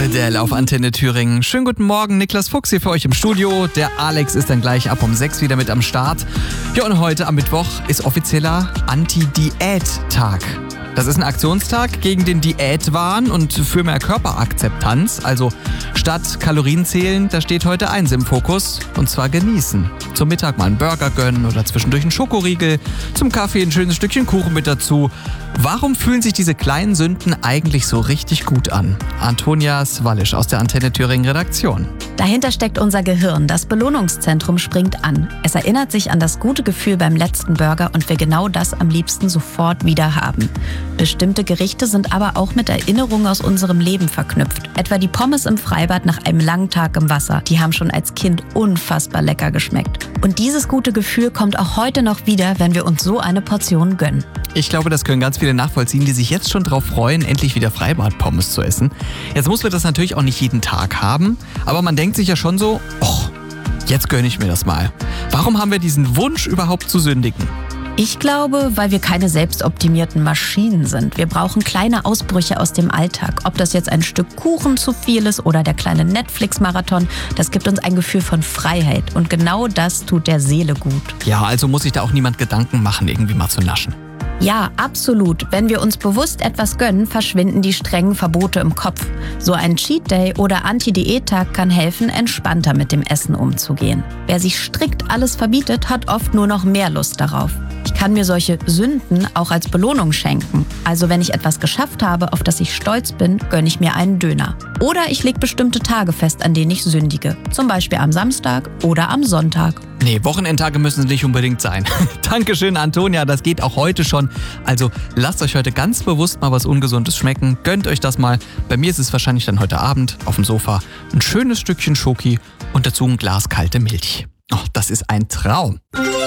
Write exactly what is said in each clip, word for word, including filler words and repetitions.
Adele auf Antenne Thüringen. Schönen guten Morgen, Niklas Fuchs hier für euch im Studio. Der Alex ist dann gleich ab um sechs wieder mit am Start. Ja, und heute am Mittwoch ist offizieller Anti-Diät-Tag. Das ist ein Aktionstag gegen den Diätwahn und für mehr Körperakzeptanz. Also statt Kalorien zählen, da steht heute eins im Fokus, und zwar genießen. Zum Mittag mal einen Burger gönnen oder zwischendurch einen Schokoriegel, zum Kaffee ein schönes Stückchen Kuchen mit dazu. Warum fühlen sich diese kleinen Sünden eigentlich so richtig gut an? Antonia Swallisch aus der Antenne Thüringen Redaktion. Dahinter steckt unser Gehirn. Das Belohnungszentrum springt an. Es erinnert sich an das gute Gefühl beim letzten Burger und will genau das am liebsten sofort wieder haben. Bestimmte Gerichte sind aber auch mit Erinnerungen aus unserem Leben verknüpft. Etwa die Pommes im Freibad nach einem langen Tag im Wasser. Die haben schon als Kind unfassbar lecker geschmeckt. Und dieses gute Gefühl kommt auch heute noch wieder, wenn wir uns so eine Portion gönnen. Ich glaube, das können ganz viele nachvollziehen, die sich jetzt schon darauf freuen, endlich wieder Freibad-Pommes zu essen. Jetzt muss man das natürlich auch nicht jeden Tag haben, aber man denkt sich ja schon so, oh, jetzt gönne ich mir das mal. Warum haben wir diesen Wunsch überhaupt zu sündigen? Ich glaube, weil wir keine selbstoptimierten Maschinen sind. Wir brauchen kleine Ausbrüche aus dem Alltag. Ob das jetzt ein Stück Kuchen zu viel ist oder der kleine Netflix-Marathon, das gibt uns ein Gefühl von Freiheit. Und genau das tut der Seele gut. Ja, also muss sich da auch niemand Gedanken machen, irgendwie mal zu naschen. Ja, absolut. Wenn wir uns bewusst etwas gönnen, verschwinden die strengen Verbote im Kopf. So ein Cheat Day oder Anti-Diät-Tag kann helfen, entspannter mit dem Essen umzugehen. Wer sich strikt alles verbietet, hat oft nur noch mehr Lust darauf. Ich kann mir solche Sünden auch als Belohnung schenken. Also wenn ich etwas geschafft habe, auf das ich stolz bin, gönne ich mir einen Döner. Oder ich lege bestimmte Tage fest, an denen ich sündige. Zum Beispiel am Samstag oder am Sonntag. Nee, Wochenendtage müssen es nicht unbedingt sein. Dankeschön, Antonia, das geht auch heute schon. Also lasst euch heute ganz bewusst mal was Ungesundes schmecken. Gönnt euch das mal. Bei mir ist es wahrscheinlich dann heute Abend auf dem Sofa ein schönes Stückchen Schoki und dazu ein Glas kalte Milch. Oh, das ist ein Traum.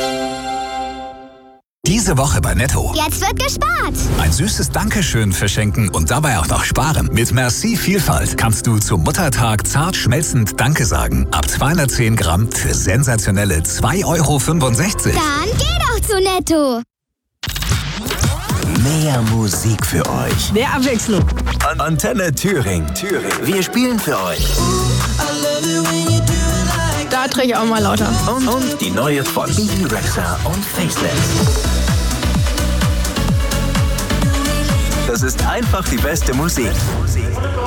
Diese Woche bei Netto. Jetzt wird gespart. Ein süßes Dankeschön verschenken und dabei auch noch sparen. Mit Merci Vielfalt kannst du zum Muttertag zart schmelzend Danke sagen. Ab zweihundertzehn Gramm für sensationelle zwei Euro fünfundsechzig. Dann geh doch zu Netto. Mehr Musik für euch. Mehr Abwechslung. An Antenne Thüringen. Thüringen. Wir spielen für euch. Da drehe ich auch mal lauter. Und, und die neue von Bibi Rexha und Faceless. Das ist einfach die beste Musik.